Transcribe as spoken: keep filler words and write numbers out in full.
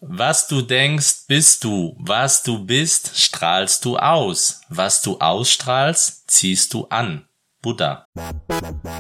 Was du denkst, bist du. Was du bist, strahlst du aus. Was du ausstrahlst, ziehst du an. Buddha.